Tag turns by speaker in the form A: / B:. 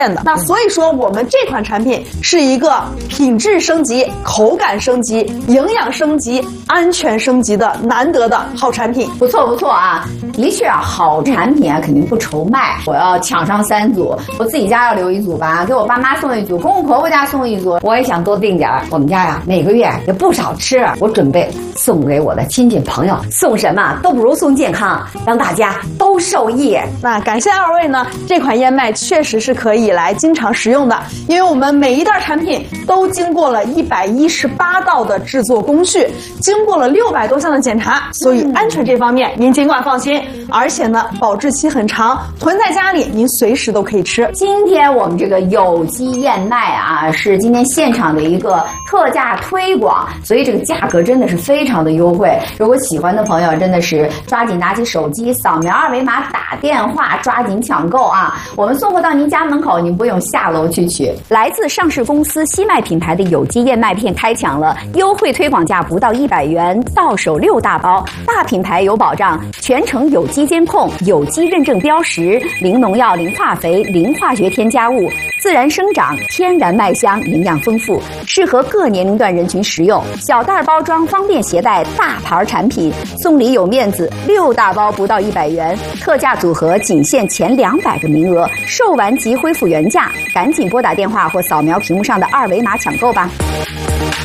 A: 的。那所以说，我们这款产品是一个品质升级、口感升级、营养升级、安全升级的难得的好产品。
B: 不错不错啊，的确啊，好产品啊肯定不愁卖。我要抢上3组，我自己家要留1组吧，给我爸妈送1组，公公婆婆家送1组，我也想多订点儿。我们家呀每个月也不少吃，我准备送给我的亲戚朋友，送什么都不如送健康，让大家都受益。
A: 那感谢2位呢，这款燕麦确实是可以来经常食用的，因为我们每一袋产品都经过了118道的制作工序，经过了600多项的检查，所以安全这方面您尽管放心。而且呢，保质期很长，囤在家里您随时都可以吃。
B: 今天我们这个有机燕麦啊，是今天现场的一个特价推广，所以这个价格真的是非常的优惠。如果喜欢的朋友，真的是抓紧拿起手机，扫描2维码打电话，抓紧抢购啊！我们送货到您家门口，您不用下楼去取。来自上市公司西麦品牌的有机燕麦片开抢了，优惠推广价不到100元，到手6大包，大品牌有保障，全程有机监控，有机认证标识，零农药、零化肥、零化学添加物，自然生长，天然麦香，营养丰富，适合各年龄段人群食用。小袋包装方便携带，大牌产品，送礼有面子，6大包不到100元，特价组合仅限前200个名额，售完即恢复原价，赶紧拨打电话或扫描屏幕上的2维码抢购吧。